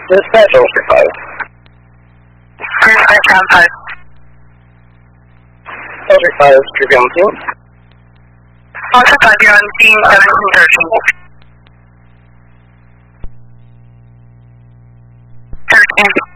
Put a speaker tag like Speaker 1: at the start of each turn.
Speaker 1: Dispatch Ulster 5.
Speaker 2: Dispatch on 5.
Speaker 1: Ulster 5, Trooper on team.
Speaker 2: Ulster 5, you're on team 1713. 13.